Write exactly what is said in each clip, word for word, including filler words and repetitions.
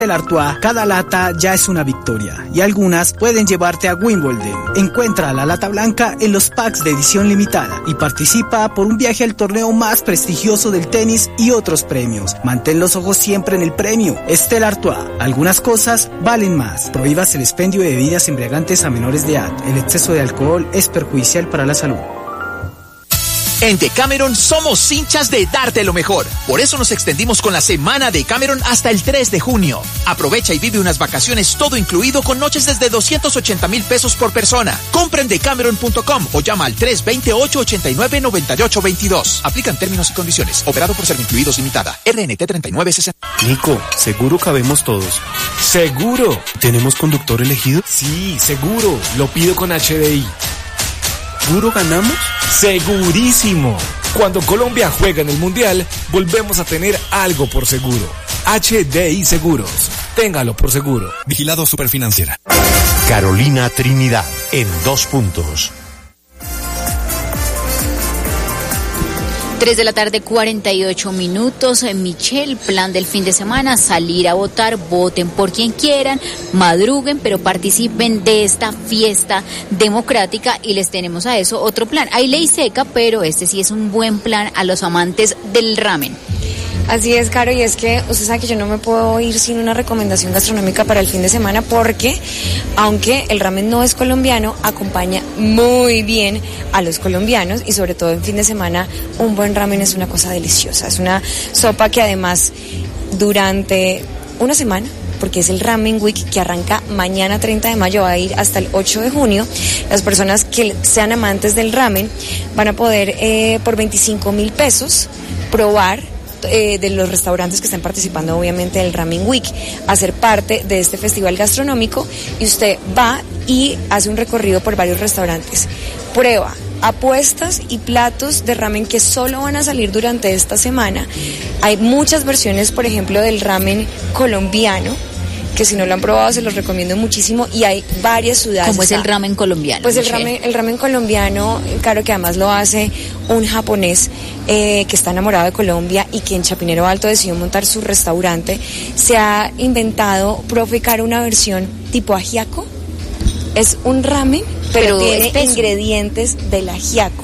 Stella Artois, cada lata ya es una victoria y algunas pueden llevarte a Wimbledon. Encuentra la lata blanca en los packs de edición limitada y participa por un viaje al torneo más prestigioso del tenis y otros premios. Mantén los ojos siempre en el premio. Stella Artois, algunas cosas valen más. Prohíbas el expendio de bebidas embriagantes a menores de edad. El exceso de alcohol es perjudicial para la salud. En Decameron somos hinchas de darte lo mejor. Por eso nos extendimos con la semana Decameron hasta el tres de junio. Aprovecha y vive unas vacaciones todo incluido con noches desde doscientos ochenta mil pesos por persona. Compra en decameron punto com o llama al tres dos ocho, ocho nueve, nueve ocho dos dos. Aplican términos y condiciones. Operado por Servincluidos Limitada. R N T treinta y nueve sesenta. Nico, ¿seguro cabemos todos? ¡Seguro! ¿Tenemos conductor elegido? Sí, seguro. Lo pido con H D I. ¿Seguro ganamos? ¡Segurísimo! Cuando Colombia juega en el Mundial, volvemos a tener algo por seguro. H D I Seguros. Téngalo por seguro. Vigilado Superfinanciera. Carolina Trinidad, en dos puntos. tres de la tarde, cuarenta y ocho minutos. Michelle, plan del fin de semana, salir a votar, voten por quien quieran, madruguen, pero participen de esta fiesta democrática y les tenemos a eso otro plan. Hay ley seca, pero este sí es un buen plan a los amantes del ramen. Así es, Caro, y es que usted sabe que yo no me puedo ir sin una recomendación gastronómica para el fin de semana porque, aunque el ramen no es colombiano, acompaña muy bien a los colombianos y sobre todo en fin de semana un buen ramen es una cosa deliciosa. Es una sopa que además durante una semana, porque es el Ramen Week que arranca mañana treinta de mayo, va a ir hasta el ocho de junio. Las personas que sean amantes del ramen van a poder eh, por veinticinco mil pesos probar Eh, de los restaurantes que están participando obviamente del Ramen Week, hacer parte de este festival gastronómico y usted va y hace un recorrido por varios restaurantes, prueba apuestas y platos de ramen que solo van a salir durante esta semana. Hay muchas versiones, por ejemplo, del ramen colombiano, que si no lo han probado se los recomiendo muchísimo, y hay varias ciudades. ¿Cómo es el ramen colombiano? Pues el ramen, el ramen colombiano, claro que además lo hace un japonés eh, que está enamorado de Colombia y que en Chapinero Alto decidió montar su restaurante. Se ha inventado, profe Caro, una versión tipo ajiaco. Es un ramen, pero, pero tiene espeso. Ingredientes del ajiaco.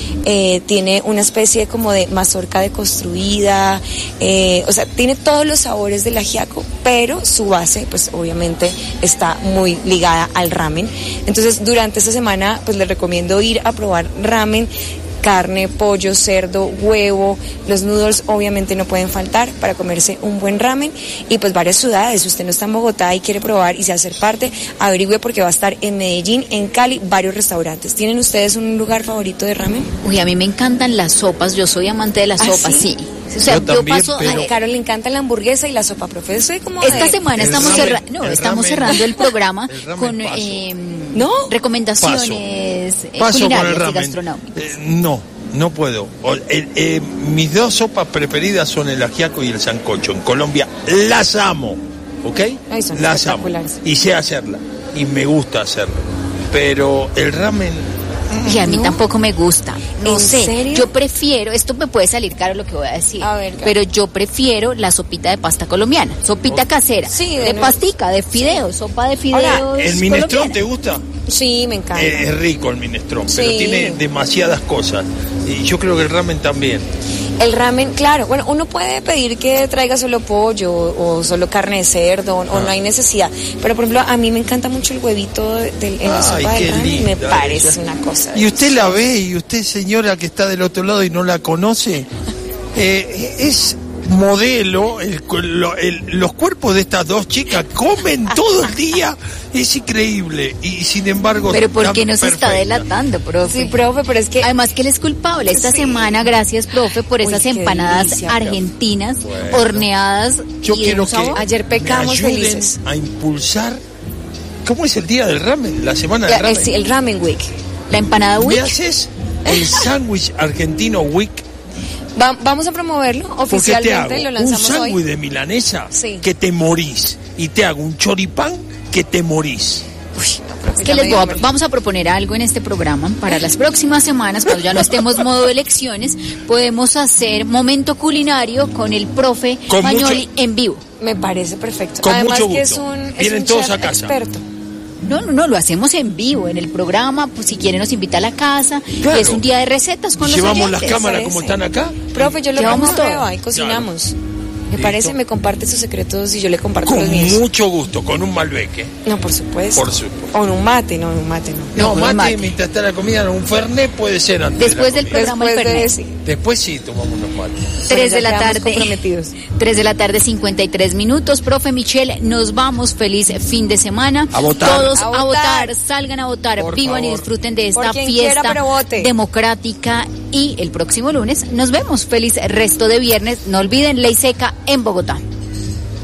Eh, tiene una especie como de mazorca deconstruida, eh, o sea, tiene todos los sabores del ajiaco, pero su base, pues obviamente está muy ligada al ramen. Entonces, durante esta semana, pues les recomiendo ir a probar ramen, carne, pollo, cerdo, huevo, los noodles obviamente no pueden faltar para comerse un buen ramen, y pues varias ciudades. Si usted no está en Bogotá y quiere probar y se hace parte, averigüe porque va a estar en Medellín, en Cali, varios restaurantes. ¿Tienen ustedes un lugar favorito de ramen? Uy, a mí me encantan las sopas, yo soy amante de las ¿Ah, sopas, sí? sí. O sea, yo, yo también, paso. pero... A Carol le encanta la hamburguesa y la sopa, profe. Soy como Esta de... semana el estamos ramen, cerrando, no, el estamos ramen. cerrando el programa El ramen con paso. eh, ¿No? recomendaciones Paso. eh, Paso con el culinarias y ramen. gastronómicas. Eh, no, no puedo. O, eh, eh, mis dos sopas preferidas son el ajiaco y el sancocho. En Colombia las amo, ¿ok? Ay, son las amo. espectaculares. Y sé hacerla. Y me gusta hacerlo. Pero el ramen... Y a mí ¿No? tampoco me gusta. No ¿En sé. serio? Yo prefiero, esto me puede salir caro lo que voy a decir, A ver, Caro. pero yo prefiero la sopita de pasta colombiana, sopita casera, Sí, de, de no- pastica, de fideos, sopa de fideos. Ahora, ¿El minestrón colombiana. te gusta? Sí, me encanta. Eh, es rico el minestrón, pero Sí. tiene demasiadas cosas. Y yo creo que el ramen también. El ramen, claro, bueno, uno puede pedir que traiga solo pollo o solo carne de cerdo o, o no hay necesidad, pero por ejemplo a mí me encanta mucho el huevito de, de- en la Ay, sopa qué de ramen, linda me parece ella. una cosa. Y usted la ve, y usted, señora que está del otro lado y no la conoce, eh, es modelo, el, lo- el- los cuerpos de estas dos chicas comen todo el día, es increíble, y sin embargo... Pero ¿por están qué nos está perfectas. delatando, profe? Sí, profe, pero es que Además que él es culpable. Esta Sí. semana, gracias, profe, por Uy, esas qué empanadas delicia, argentinas, Bueno. horneadas. Yo y de quiero un que sabor. Ayer pecamos me ayuden felices. a impulsar... ¿Cómo es el día del ramen? La semana del la- ramen. el, sí, el ramen week. La empanada ¿Me Wick. haces el sándwich argentino week? Va- vamos a promoverlo Porque te oficialmente, hago lo un lanzamos sándwich hoy. de milanesa Sí. que te morís, y te hago un choripán que te morís. Uy, no, pero Es que les voy a, vamos a proponer algo en este programa para las próximas semanas, cuando ya no estemos modo de elecciones, podemos hacer momento culinario con el profe Con Magnoli mucho- en vivo. Me parece perfecto. Con Además mucho que es gusto. un, es Vienen un todos chef a casa. experto. No, no, no, lo hacemos en vivo en el programa, pues si quiere nos invita a la casa, Claro. y es un día de recetas con los Llevamos las oyentes. cámaras como están acá. Profe, yo lo Llevamos pongo a todo. prueba y cocinamos. Me Listo. parece, me comparte sus secretos y yo le comparto Con los míos. mucho gusto, con un Malbec. ¿eh? No, por supuesto. Por supuesto. O en un mate, no, en un mate no. No, con un mate, mate. mientras está la comida, un Fernet puede ser antes. Después de del la comida. programa el Después de Fernet. ese. Después sí tomamos unos mates. tres de ya la quedamos tarde. comprometidos. tres de la tarde, cincuenta y tres minutos. Profe Michelle, nos vamos. Feliz fin de semana. A votar. Todos A a, votar. votar. Salgan a votar. Por Vivan y favor. disfruten de Por esta quien quiera, fiesta pero vote. democrática. Y el próximo lunes nos vemos. Feliz resto de viernes. No olviden Ley Seca en Bogotá.